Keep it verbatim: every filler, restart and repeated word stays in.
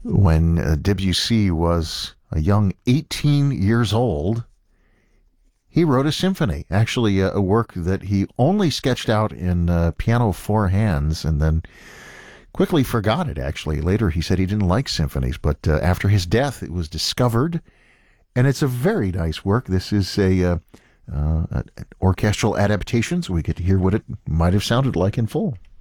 when uh, Debussy was a young eighteen years old. He wrote a symphony, actually a, a work that he only sketched out in uh, piano four hands and then quickly forgot it, actually. Later he said he didn't like symphonies, but uh, after his death it was discovered, and it's a very nice work. This is a uh, uh, an orchestral adaptation, so we get to hear what it might have sounded like in full.